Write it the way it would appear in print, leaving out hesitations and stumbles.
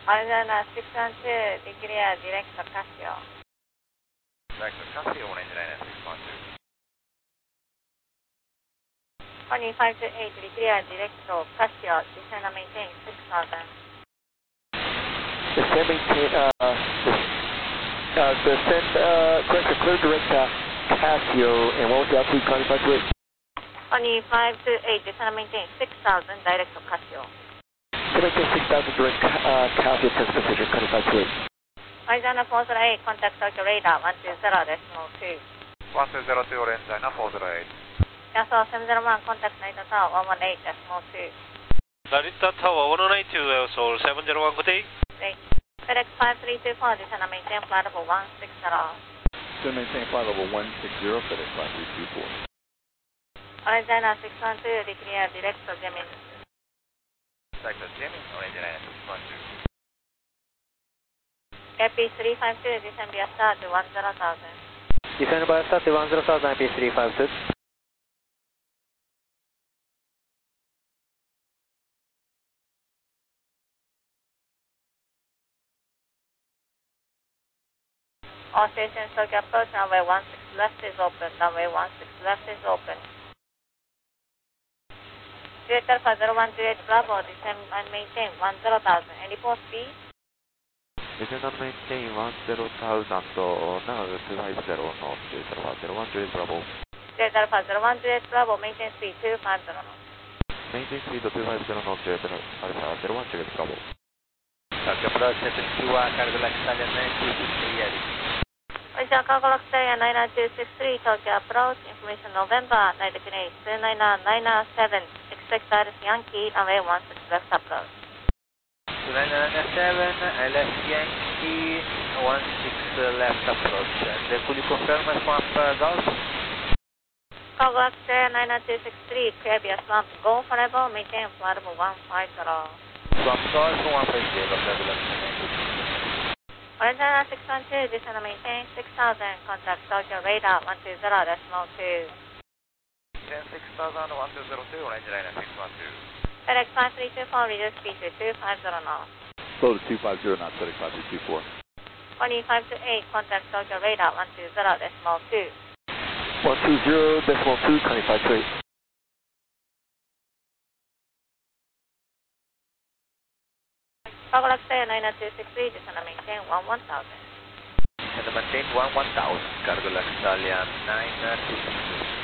Arizona 612, declare direct to Casio. Direct to Casio, orange line 612. 2528, declare direct to Casio, descend and maintain 6000. Descend, maintain, descend, correction, clear direct Casio, and what was the altitude classified to it? 2528, descend and maintain 6000, direct to Casio. Maintain 6000 direct Casio, test position, classified to it. Arizona 408, contact Tokyo radar 120.2. 1202, orange line 408. Cancel 701, contact Narita Tower 118.2. Narita Tower 118, Seoul 701, good day. Great. FedEx 5324, descend and maintain flight level 160. Descend maintain flight level 160, FedEx 5324. Arizona 612, declare direct to Gemini. Direct to Gemini, orange line 612. AP 352, descend via star to 10,000. Descend by star to 10,000, IP 352. All stations, Tokyo approach, runway 16 left is open, runway 16 left is open. Juliet Alpha 01 Juliet Bravo, descend and maintain 10,000. Any post speed? Descend and maintain 10,000, now 250 knots, Juliet Alpha 01 Juliet Bravo. Juliet Alpha 01 Juliet Bravo, maintain speed 250 knots. Maintain speed 250 knots, Juliet Alpha 01 Juliet Bravo. Tokyo approach, SSQR, cargo like Italian 9263, ready. Arizona Cargo Luxuria 99263, Tokyo approach, information November, night destination 2997, expect Iris Yankee, runway 16 left approach. 2997, LS Yankee, 16 left approach. And could you confirm a swamp Golf? Cargo Luxuria 99263, clear via swamp Go forever, maintain flight level 150. Swamp Golf 150, clear. Arizona 612, descend and maintain 6000, contact Tokyo radar 120.2. 6000, 1202, orange line 612. FedEx 5324, reduce speed to 250 knots. Slow to 250 knots, FedEx 5324. 2528, contact Tokyo radar 120.2. 120.2, classified to it. Cargo Luxuria 99263, descend and maintain 11,000. And maintain 1000, cargo like Italian 9263.